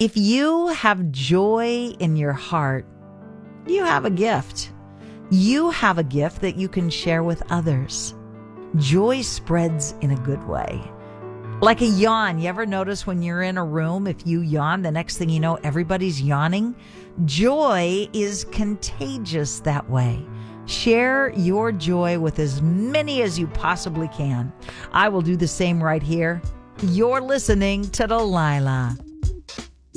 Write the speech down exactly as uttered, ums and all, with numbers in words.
If you have joy in your heart, you have a gift. You have a gift that you can share with others. Joy spreads in a good way. Like a yawn. You ever notice when you're in a room, if you yawn, the next thing you know, everybody's yawning? Joy is contagious that way. Share your joy with as many as you possibly can. I will do the same right here. You're listening to Delilah.